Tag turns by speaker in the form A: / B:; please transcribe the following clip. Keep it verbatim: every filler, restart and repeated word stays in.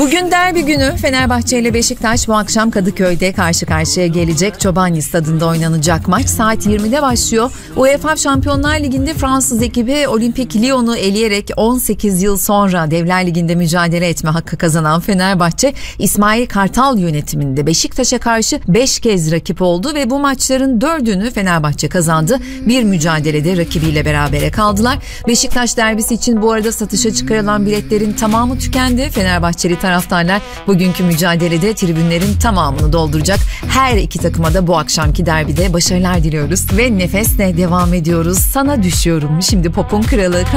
A: Bugün derbi günü. Fenerbahçe ile Beşiktaş bu akşam Kadıköy'de karşı karşıya gelecek. Çobanli Stadı'nda oynanacak maç saat yirmide başlıyor. UEFA Şampiyonlar Ligi'nde Fransız ekibi Olimpik Lyon'u eleyerek on sekiz yıl sonra Devler Ligi'nde mücadele etme hakkı kazanan Fenerbahçe, İsmail Kartal yönetiminde Beşiktaş'a karşı beş kez rakip oldu ve bu maçların dördünü Fenerbahçe kazandı. Bir mücadelede rakibiyle berabere kaldılar. Beşiktaş derbisi için bu arada satışa çıkarılan biletlerin tamamı tükendi. Fenerbahçeli taraftarlar bugünkü mücadelede tribünlerin tamamını dolduracak. Her iki takıma da bu akşamki derbide başarılar diliyoruz ve nefesle devam ediyoruz. Sana düşüyorum şimdi popun kralı.